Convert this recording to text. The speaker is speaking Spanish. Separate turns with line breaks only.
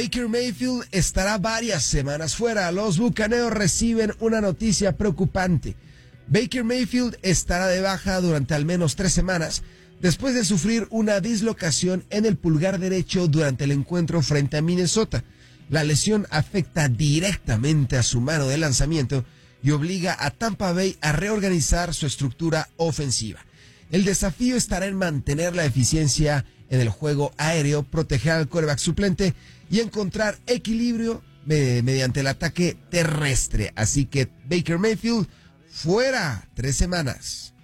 Baker Mayfield estará varias semanas fuera. Los Bucaneros reciben una noticia preocupante. Baker Mayfield estará de baja durante al menos 3 semanas después de sufrir una dislocación en el pulgar derecho durante el encuentro frente a Minnesota. La lesión afecta directamente a su mano de lanzamiento y obliga a Tampa Bay a reorganizar su estructura ofensiva. El desafío estará en mantener la eficiencia en el juego aéreo, proteger al quarterback suplente y encontrar equilibrio mediante el ataque terrestre. Así que Baker Mayfield fuera 3 semanas.